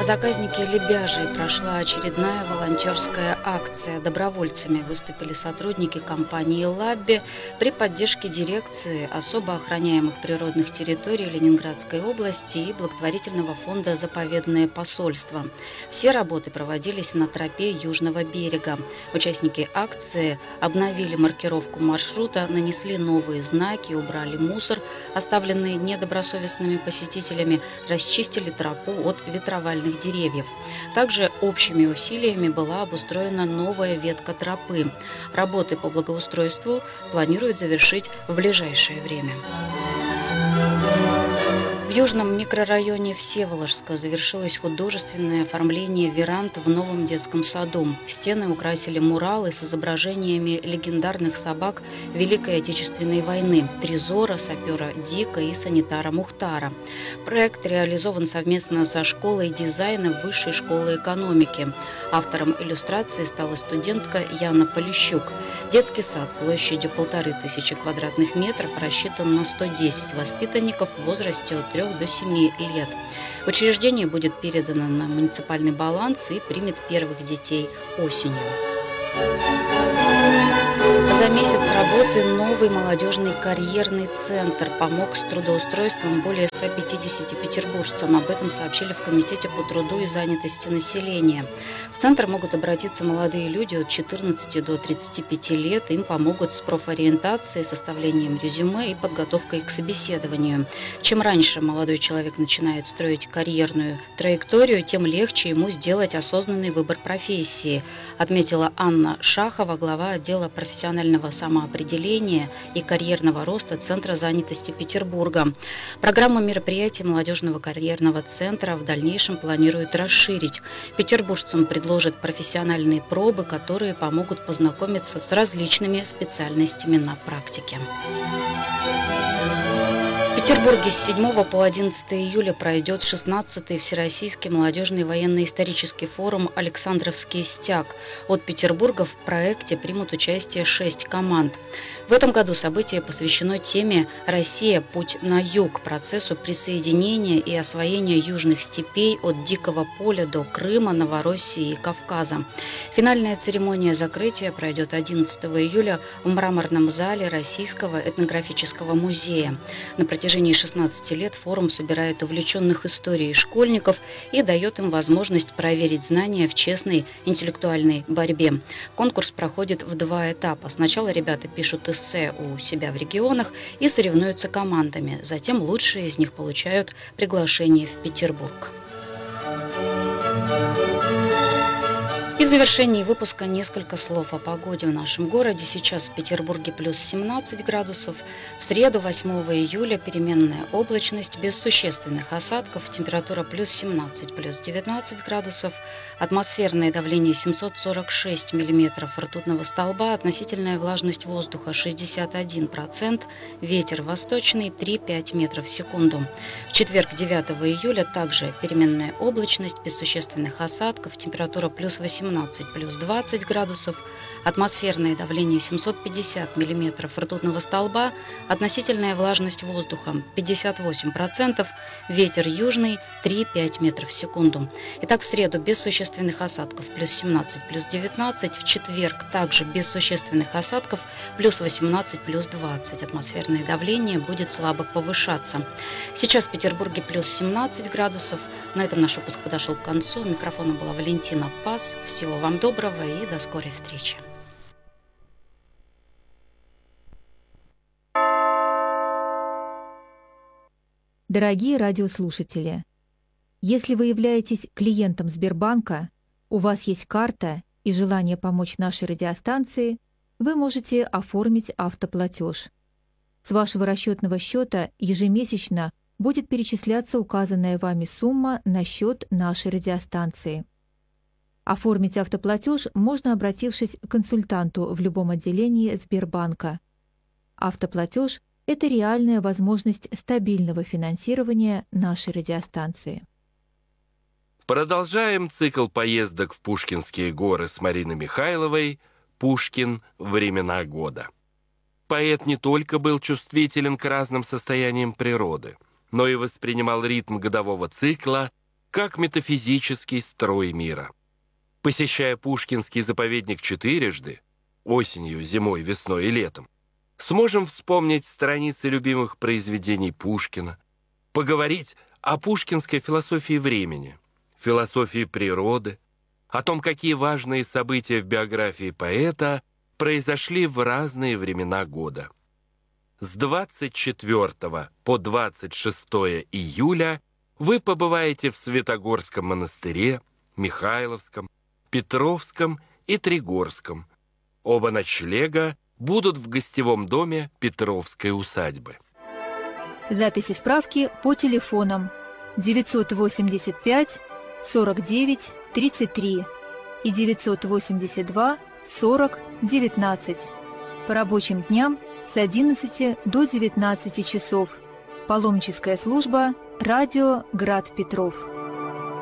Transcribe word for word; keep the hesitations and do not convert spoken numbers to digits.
Заказники Лебяжьей прошла очередная волонтерская акция. Добровольцами выступили сотрудники компании «Лабби» при поддержке дирекции особо охраняемых природных территорий Ленинградской области и благотворительного фонда «Заповедное посольство». Все работы проводились на тропе Южного берега. Участники акции обновили маркировку маршрута, нанесли новые знаки, убрали мусор, оставленный недобросовестными посетителями, расчистили тропу от ветровальных деревьев. Также общими усилиями была обустроена новая ветка тропы. Работы по благоустройству планируют завершить в ближайшее время. В южном микрорайоне Всеволожска завершилось художественное оформление веранд в новом детском саду. Стены украсили муралы с изображениями легендарных собак Великой Отечественной войны – Трезора, сапера Дика и санитара Мухтара. Проект реализован совместно со школой дизайна Высшей школы экономики. Автором иллюстрации стала студентка Яна Полищук. Детский сад площадью полторы тысячи квадратных метров рассчитан на сто десять воспитанников в возрасте от трех до семи лет. Учреждение будет передано на муниципальный баланс и примет первых детей осенью. За месяц работы новый молодежный карьерный центр помог с трудоустройством более ста пятидесяти петербуржцам. Об этом сообщили в Комитете по труду и занятости населения. В центр могут обратиться молодые люди от четырнадцати до тридцати пяти лет. Им помогут с профориентацией, составлением резюме и подготовкой к собеседованию. Чем раньше молодой человек начинает строить карьерную траекторию, тем легче ему сделать осознанный выбор профессии, отметила Анна Шахова, глава отдела профессионального самоопределения и карьерного роста Центра занятости Петербурга. Программу мероприятий молодежного карьерного центра в дальнейшем планируют расширить. Петербуржцам предложат профессиональные пробы, которые помогут познакомиться с различными специальностями на практике. В Петербурге с седьмого по одиннадцатое июля пройдет шестнадцатый Всероссийский молодежный военно-исторический форум «Александровский стяг». От Петербурга в проекте примут участие шесть команд. В этом году событие посвящено теме «Россия. Путь на юг», процессу присоединения и освоения южных степей от Дикого поля до Крыма, Новороссии и Кавказа. Финальная церемония закрытия пройдет одиннадцатого июля в мраморном зале Российского этнографического музея. На протяжении шестнадцати лет форум собирает увлеченных историей школьников и дает им возможность проверить знания в честной интеллектуальной борьбе. Конкурс проходит в два этапа. Сначала ребята пишут эссе у себя в регионах и соревнуются командами. Затем лучшие из них получают приглашение в Петербург. И в завершении выпуска несколько слов о погоде в нашем городе. Сейчас в Петербурге плюс семнадцать градусов. В среду, восьмого июля, переменная облачность без существенных осадков. Температура плюс семнадцать, плюс девятнадцать градусов. Атмосферное давление семьсот сорок шесть миллиметров ртутного столба. Относительная влажность воздуха шестьдесят один процент. Ветер восточный три-пять метров в секунду. В четверг, девятого июля, также переменная облачность без существенных осадков. Температура плюс восемнадцать, плюс двадцать градусов, атмосферное давление семьсот пятьдесят миллиметров ртутного столба, относительная влажность воздуха пятьдесят восемь процентов, ветер южный три-пять метров в секунду. Итак, в среду без существенных осадков плюс семнадцать, плюс девятнадцать, в четверг также без существенных осадков плюс восемнадцать, плюс двадцать. Атмосферное давление будет слабо повышаться. Сейчас в Петербурге плюс семнадцать градусов. На этом наш выпуск подошел к концу. У микрофона была Валентина Пас. Всего вам доброго и до скорой встречи. Дорогие радиослушатели, если вы являетесь клиентом Сбербанка, у вас есть карта и желание помочь нашей радиостанции, вы можете оформить автоплатеж. С вашего расчетного счета ежемесячно будет перечисляться указанная вами сумма на счет нашей радиостанции. Оформить автоплатеж можно, обратившись к консультанту в любом отделении Сбербанка. Автоплатеж – это реальная возможность стабильного финансирования нашей радиостанции. Продолжаем цикл поездок в Пушкинские горы с Мариной Михайловой «Пушкин. Времена года». Поэт не только был чувствителен к разным состояниям природы, но и воспринимал ритм годового цикла как метафизический строй мира. Посещая Пушкинский заповедник четырежды, осенью, зимой, весной и летом, сможем вспомнить страницы любимых произведений Пушкина, поговорить о пушкинской философии времени, философии природы, о том, какие важные события в биографии поэта произошли в разные времена года. С двадцать четвёртого по двадцать шестое июля вы побываете в Святогорском монастыре, Михайловском, Петровском и Тригорском. Оба ночлега будут в гостевом доме Петровской усадьбы. Записи справки по телефонам девятьсот восемьдесят пять сорок девять тридцать три и девятьсот восемьдесят два сорок девятнадцать. По рабочим дням с одиннадцати до девятнадцати часов. Паломническая служба «Радио Град Петров».